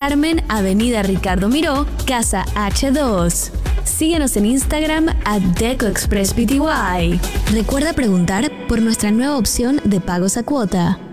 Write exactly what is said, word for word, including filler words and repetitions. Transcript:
Carmen, Avenida Ricardo Miró, Casa H dos. Síguenos en Instagram a DecoExpress Pty. Recuerda preguntar por nuestra nueva opción de pagos a cuota.